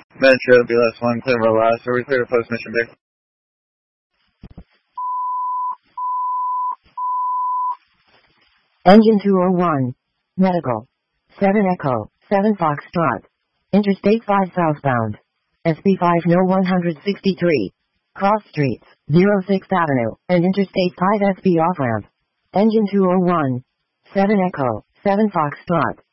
Metro, BLS1, clear for last. Are we clear to post mission B? Engine 201. Medical. 7 Echo, 7 Foxtrot. Interstate 5 southbound. SB5 No 163. Cross Streets, 06th Avenue, and Interstate 5 SB off-ramp. Engine 201. 7 Echo, 7 Foxtrot.